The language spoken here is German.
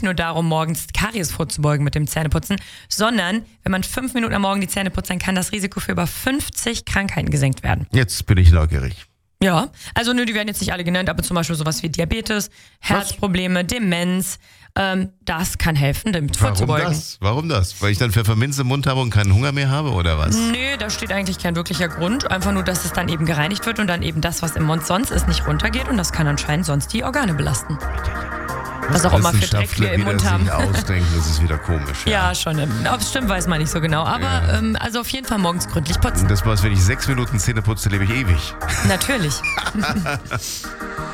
nur darum, morgens Karies vorzubeugen mit dem Zähneputzen, sondern wenn man 5 Minuten am Morgen die Zähne putzt, dann kann das Risiko für über 50 Krankheiten gesenkt werden. Jetzt bin ich neugierig. Ja, also die werden jetzt nicht alle genannt, aber zum Beispiel sowas wie Diabetes, Herzprobleme, Demenz, das kann helfen, damit vorzubeugen. Warum das? Weil ich dann Pfefferminz im Mund habe und keinen Hunger mehr habe oder was? Nö, da steht eigentlich kein wirklicher Grund. Einfach nur, dass es dann eben gereinigt wird und dann eben das, was im Mund sonst ist, nicht runtergeht. Und das kann anscheinend sonst die Organe belasten. Was auch immer für Dreck wir im Mund haben. Ausdenken, das ist wieder komisch. Ja, schon. Ob es stimmt, weiß man nicht so genau. Aber also auf jeden Fall morgens gründlich putzen. Das war's, wenn ich 6 Minuten Zähne putze, lebe ich ewig. Natürlich.